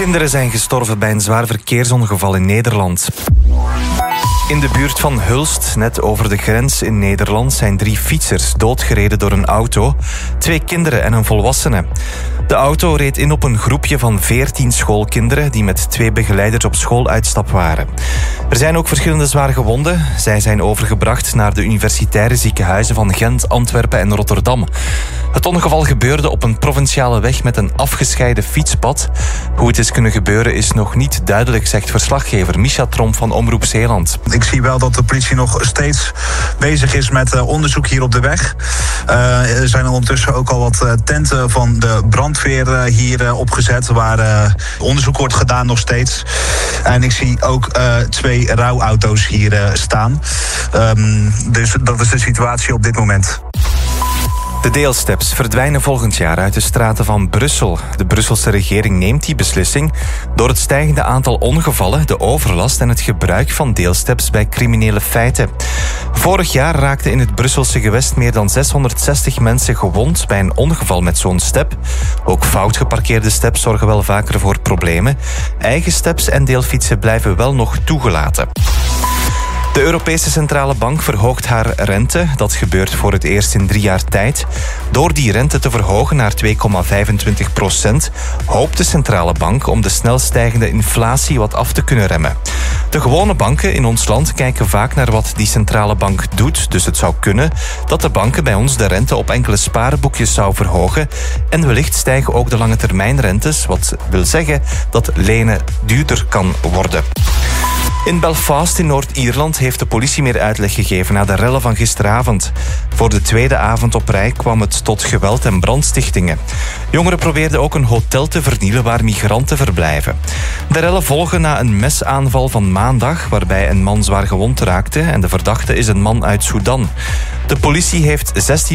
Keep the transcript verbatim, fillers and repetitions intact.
Kinderen zijn gestorven bij een zwaar verkeersongeval in Nederland. In de buurt van Hulst, net over de grens in Nederland, zijn drie fietsers doodgereden door een auto. Twee kinderen en een volwassene. De auto reed in op een groepje van veertien schoolkinderen die met twee begeleiders op schooluitstap waren. Er zijn ook verschillende zware gewonden. Zij zijn overgebracht naar de universitaire ziekenhuizen van Gent, Antwerpen en Rotterdam. Het ongeval gebeurde op een provinciale weg met een afgescheiden fietspad. Hoe het is kunnen gebeuren is nog niet duidelijk, zegt verslaggever Misha Tromp van Omroep Zeeland. Ik zie wel dat de politie nog steeds bezig is met uh, onderzoek hier op de weg. Uh, er zijn ondertussen ook al wat uh, tenten van de brandweer uh, hier uh, opgezet, waar uh, onderzoek wordt gedaan nog steeds. En ik zie ook uh, twee rouwauto's hier uh, staan. Um, dus dat is de situatie op dit moment. De deelsteps verdwijnen volgend jaar uit de straten van Brussel. De Brusselse regering neemt die beslissing door het stijgende aantal ongevallen, de overlast en het gebruik van deelsteps bij criminele feiten. Vorig jaar raakten in het Brusselse gewest meer dan zeshonderdzestig mensen gewond bij een ongeval met zo'n step. Ook fout geparkeerde steps zorgen wel vaker voor problemen. Eigen steps en deelfietsen blijven wel nog toegelaten. De Europese Centrale Bank verhoogt haar rente. Dat gebeurt voor het eerst in drie jaar tijd. Door die rente te verhogen naar twee komma vijfentwintig procent... hoopt de Centrale Bank om de snel stijgende inflatie wat af te kunnen remmen. De gewone banken in ons land kijken vaak naar wat die Centrale Bank doet. Dus het zou kunnen dat de banken bij ons de rente op enkele spaarboekjes zou verhogen. En wellicht stijgen ook de lange termijnrentes. Wat wil zeggen dat lenen duurder kan worden. In Belfast in Noord-Ierland heeft de politie meer uitleg gegeven na de rellen van gisteravond. Voor de tweede avond op rij kwam het tot geweld en brandstichtingen. Jongeren probeerden ook een hotel te vernielen waar migranten verblijven. De rellen volgen na een mesaanval van maandag waarbij een man zwaar gewond raakte en de verdachte is een man uit Sudan. De politie heeft zestien